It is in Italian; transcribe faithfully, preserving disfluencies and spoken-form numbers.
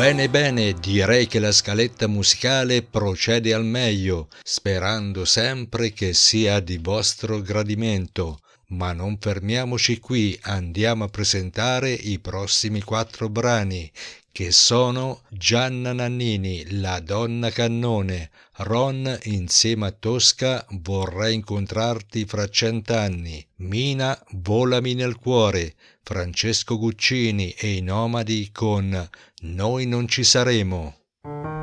Bene bene, direi che la scaletta musicale procede al meglio, sperando sempre che sia di vostro gradimento. Ma non fermiamoci qui, andiamo a presentare i prossimi quattro brani, che sono Gianna Nannini, La donna cannone, Ron insieme a Tosca, Vorrei incontrarti fra cent'anni, Mina, Volami nel cuore, Francesco Guccini e i Nomadi con Noi non ci saremo.